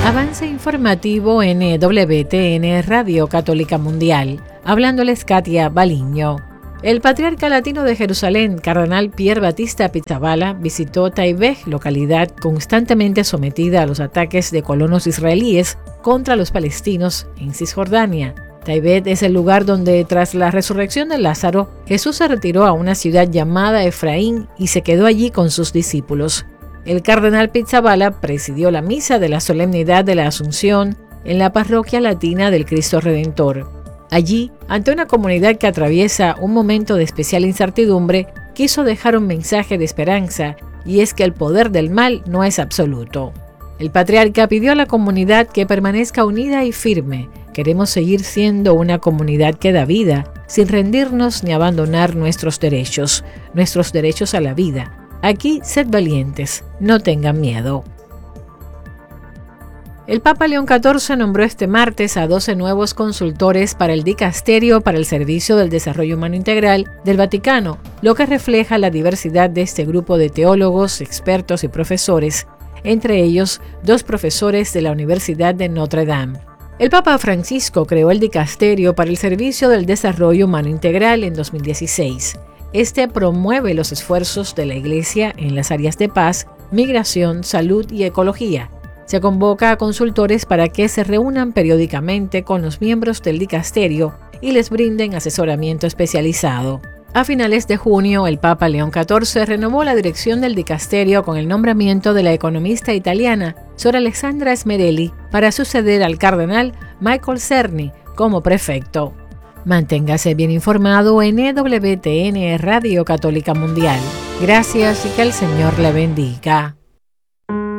Avance informativo en EWTN Radio Católica Mundial. Hablándoles Katia Baliño. El patriarca latino de Jerusalén, cardenal Pier Battista Pizzaballa, visitó Taibeh, localidad constantemente sometida a los ataques de colonos israelíes contra los palestinos en Cisjordania. Taibeh es el lugar donde, tras la resurrección de Lázaro, Jesús se retiró a una ciudad llamada Efraín y se quedó allí con sus discípulos. El cardenal Pizzaballa presidió la misa de la solemnidad de la Asunción en la parroquia latina del Cristo Redentor. Allí, ante una comunidad que atraviesa un momento de especial incertidumbre, quiso dejar un mensaje de esperanza, y es que el poder del mal no es absoluto. El patriarca pidió a la comunidad que permanezca unida y firme. Queremos seguir siendo una comunidad que da vida, sin rendirnos ni abandonar nuestros derechos a la vida. Aquí, sed valientes, no tengan miedo. El Papa León XIV nombró este martes a 12 nuevos consultores para el Dicasterio para el Servicio del Desarrollo Humano Integral del Vaticano, lo que refleja la diversidad de este grupo de teólogos, expertos y profesores, entre ellos 2 profesores de la Universidad de Notre Dame. El Papa Francisco creó el Dicasterio para el Servicio del Desarrollo Humano Integral en 2016. Este promueve los esfuerzos de la Iglesia en las áreas de paz, migración, salud y ecología. Se convoca a consultores para que se reúnan periódicamente con los miembros del dicasterio y les brinden asesoramiento especializado. A finales de junio, el Papa León XIV renovó la dirección del dicasterio con el nombramiento de la economista italiana Sor Alessandra Smerelli para suceder al cardenal Michael Cerny como prefecto. Manténgase bien informado en EWTN Radio Católica Mundial. Gracias y que el Señor le bendiga.